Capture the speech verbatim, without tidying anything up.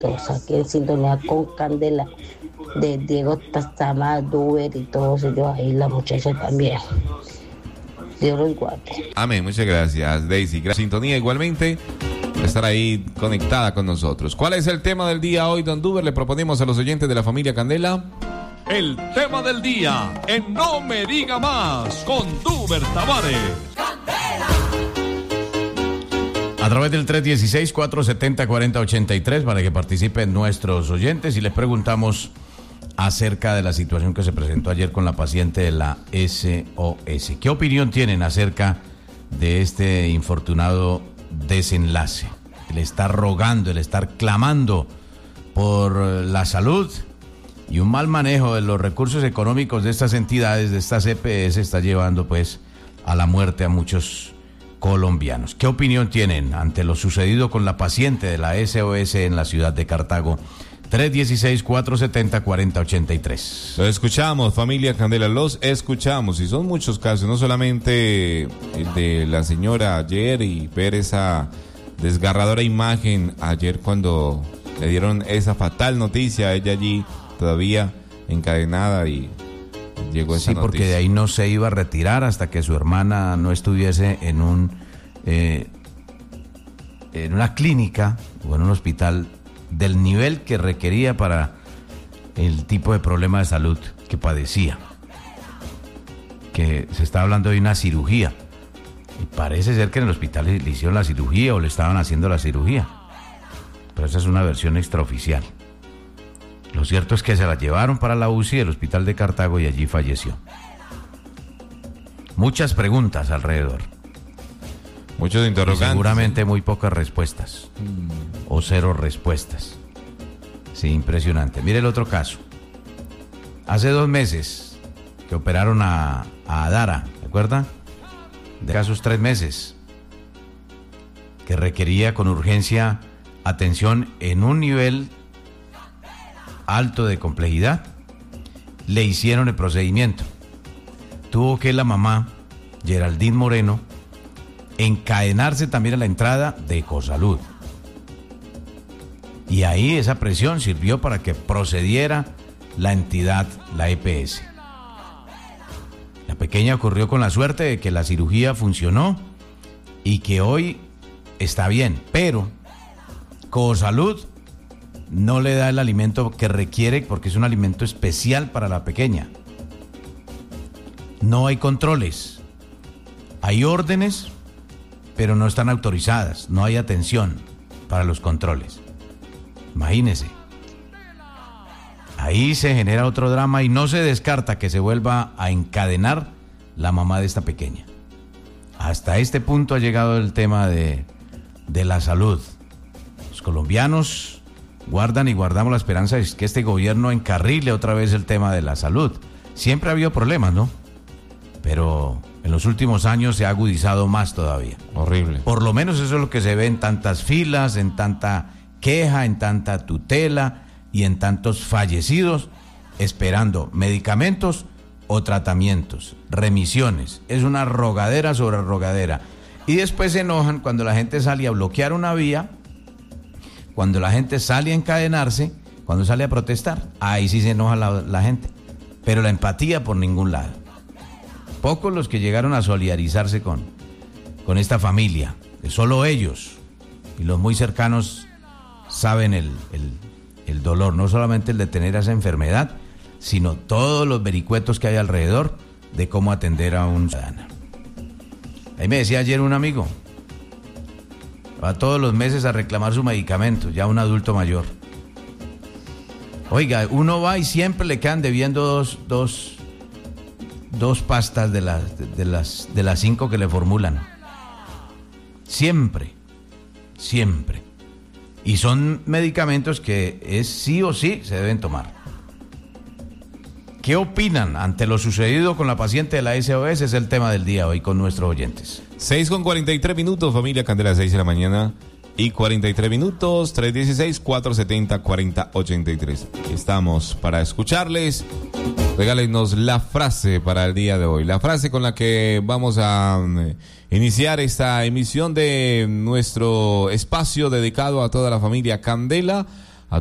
todos aquí en sintonía con Candela, de Diego Tazama, Duber y todos ellos ahí, la muchacha también. Dios los guarde. Amén, muchas gracias, Daisy. Gracias. Sintonía igualmente, por estar ahí conectada con nosotros. ¿Cuál es el tema del día hoy, don Duber? Le proponemos a los oyentes de la familia Candela. El tema del día en No Me Diga Más con Duber Tavares. A través del tres uno seis, cuatro siete cero, cuatro cero ocho tres para que participen nuestros oyentes y les preguntamos acerca de la situación que se presentó ayer con la paciente de la S O S. ¿Qué opinión tienen acerca de este infortunado desenlace? El estar rogando, el estar clamando por la salud y un mal manejo de los recursos económicos de estas entidades, de estas E P S, está llevando pues a la muerte a muchos colombianos. ¿Qué opinión tienen ante lo sucedido con la paciente de la S O S en la ciudad de Cartago? tres uno seis, cuatro siete cero, cuatro cero ocho tres. Los escuchamos, familia Candela, los escuchamos. Y son muchos casos, no solamente el de la señora ayer y ver esa desgarradora imagen ayer cuando le dieron esa fatal noticia a ella allí, todavía encadenada, y llegó esa sí, noticia. Porque de ahí no se iba a retirar hasta que su hermana no estuviese en un eh, en una clínica o en un hospital del nivel que requería para el tipo de problema de salud que padecía. Que se está hablando de una cirugía. Y parece ser que en el hospital le hicieron la cirugía o le estaban haciendo la cirugía. Pero esa es una versión extraoficial. Lo cierto es que se la llevaron para la U C I del hospital de Cartago y allí falleció. Muchas preguntas alrededor. Muchos interrogantes. Y seguramente muy pocas respuestas. Mm. O cero respuestas. Sí, impresionante. Mire el otro caso. Hace dos meses que operaron a, a Adara, ¿se acuerda? De casos tres meses. Que requería con urgencia atención en un nivel alto de complejidad. Le hicieron el procedimiento. Tuvo que la mamá, Geraldine Moreno, encadenarse también a la entrada de Ecosalud. Y ahí esa presión sirvió para que procediera la entidad, la E P S. La pequeña corrió con la suerte de que la cirugía funcionó y que hoy está bien, pero Cosalud no le da el alimento que requiere porque es un alimento especial para la pequeña. No hay controles, hay órdenes, pero no están autorizadas, no hay atención para los controles. Imagínese. Ahí se genera otro drama y no se descarta que se vuelva a encadenar la mamá de esta pequeña. Hasta este punto ha llegado el tema de, de la salud. Los colombianos guardan y guardamos la esperanza de que este gobierno encarrile otra vez el tema de la salud. Siempre ha habido problemas, ¿no? Pero en los últimos años se ha agudizado más todavía. Horrible. Por lo menos eso es lo que se ve en tantas filas, en tanta queja, en tanta tutela y en tantos fallecidos esperando medicamentos o tratamientos, remisiones. Es una rogadera sobre rogadera. Y después se enojan cuando la gente sale a bloquear una vía, cuando la gente sale a encadenarse, cuando sale a protestar. Ahí sí se enoja la, la gente. Pero la empatía por ningún lado. Pocos los que llegaron a solidarizarse con, con esta familia, que solo ellos y los muy cercanos saben el, el, el dolor, no solamente el de tener esa enfermedad, sino todos los vericuetos que hay alrededor de cómo atender a un ciudadano. Ahí me decía ayer un amigo, va todos los meses a reclamar su medicamento, ya un adulto mayor. Oiga, uno va y siempre le quedan debiendo dos, dos, dos pastas de las, de, de las, de las cinco que le formulan. Siempre, siempre. Y son medicamentos que es sí o sí se deben tomar. ¿Qué opinan ante lo sucedido con la paciente de la S O S? Es el tema del día hoy con nuestros oyentes. seis con cuarenta y tres minutos, familia Candela, seis de la mañana y cuarenta y tres minutos, tres uno seis, cuatro siete cero, cuatro cero ocho tres. Estamos para escucharles. Regálenos la frase para el día de hoy, la frase con la que vamos a um, iniciar esta emisión de nuestro espacio dedicado a toda la familia Candela.